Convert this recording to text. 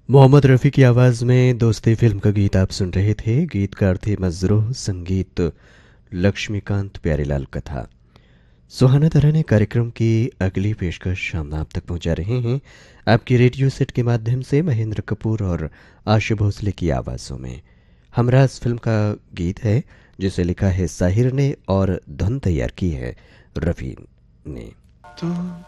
मोहम्मद रफ़ी की आवाज़ में दोस्ती फिल्म का गीत आप सुन रहे थे। गीतकार थे मजरूह, संगीत लक्ष्मीकांत प्यारेलाल का था। सुहाना तरह ने कार्यक्रम की अगली पेशकश हम आप तक पहुंचा रहे हैं आपकी रेडियो सेट के माध्यम से महेंद्र कपूर और आशु भोसले की आवाज़ों में। हमराज फिल्म का गीत है जिसे लिखा है साहिर ने और धुन तैयार की है रफ़ी ने।